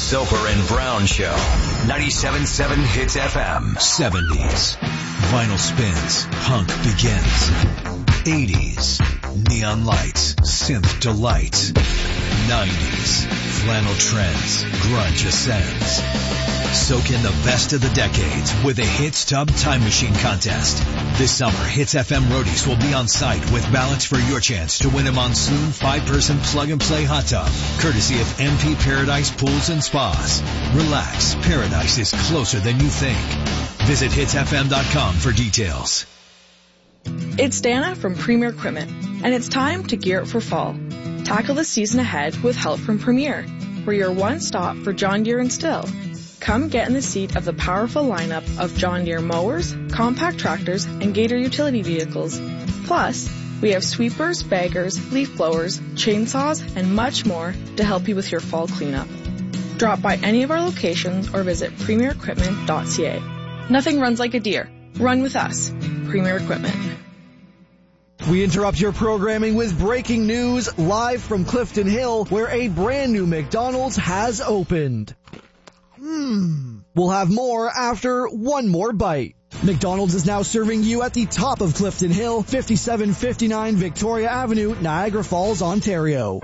Soper and Brown Show. 97.7 Hits FM. 70s. Vinyl spins. Punk begins. 80s. Neon lights. Synth delights. 90s. Flannel trends. Grunge ascends. Soak in the best of the decades with a Hits Tub Time Machine contest. This summer, Hits FM roadies will be on site with ballots for your chance to win a monsoon 5-person plug-and-play hot tub, courtesy of MP Paradise Pools and Spas. Relax, paradise is closer than you think. Visit hitsfm.com for details. It's Dana from Premier Equipment, and it's time to gear up for fall. Tackle the season ahead with help from Premier. We're your one-stop for John Deere and Stihl. Come get in the seat of the powerful lineup of John Deere mowers, compact tractors, and Gator utility vehicles. Plus, we have sweepers, baggers, leaf blowers, chainsaws, and much more to help you with your fall cleanup. Drop by any of our locations or visit premierequipment.ca. Nothing runs like a Deere. Run with us. Premier Equipment. We interrupt your programming with breaking news live from Clifton Hill, where a brand new McDonald's has opened. We'll have more after one more bite. McDonald's is now serving you at the top of Clifton Hill, 5759 Victoria Avenue, Niagara Falls, Ontario.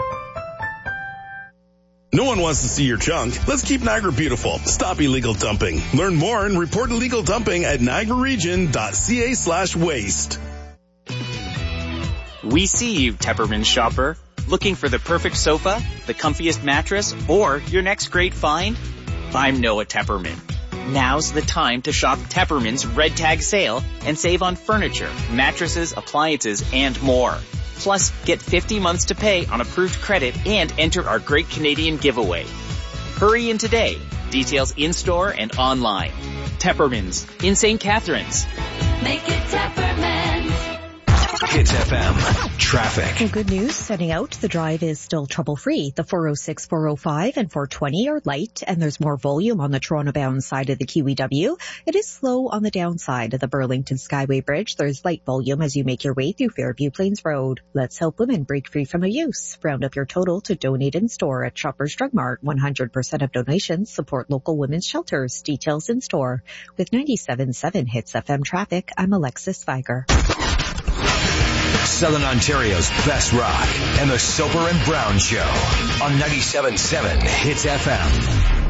No one wants to see your junk. Let's keep Niagara beautiful. Stop illegal dumping. Learn more and report illegal dumping at niagararegion.ca/waste. We see you, Tepperman shopper. Looking for the perfect sofa, the comfiest mattress, or your next great find? I'm Noah Tepperman. Now's the time to shop Tepperman's Red Tag sale and save on furniture, mattresses, appliances, and more. Plus, get 50 months to pay on approved credit and enter our Great Canadian Giveaway. Hurry in today. Details in-store and online. Tepperman's in St. Catharines. Make it Tepperman's. Hits FM. Traffic. Well, good news. Setting out, the drive is still trouble-free. The 406, 405, and 420 are light, and there's more volume on the Toronto-bound side of the QEW. It is slow on the downside of the Burlington Skyway Bridge. There's light volume as you make your way through Fairview Plains Road. Let's help women break free from abuse. Round up your total to donate in store at Shoppers Drug Mart. 100% of donations support local women's shelters. Details in store. With 97.7 Hits FM traffic, I'm Alexis Viger. Southern Ontario's best rock and the Soper and Brown Show on 97.7 Hits FM.